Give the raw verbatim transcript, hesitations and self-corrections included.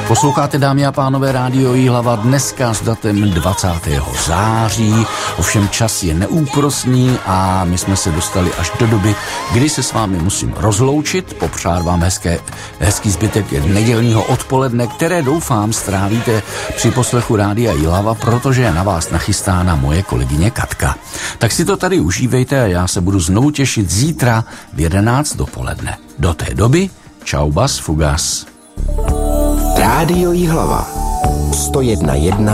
Posloucháte, dámy a pánové, Rádio Jihlava dneska s datem dvacátého září. Ovšem čas je neúprosný a my jsme se dostali až do doby, kdy se s vámi musím rozloučit, popřát vám hezké, hezký zbytek nedělního odpoledne, které doufám strávíte při poslechu Rádia Jihlava, protože je na vás nachystána moje kolegyně Katka. Tak si to tady užívejte a já se budu znovu těšit zítra v jedenáct dopoledne. Do té doby čau bas fugas. Rádio Jihlava sto jedna jedna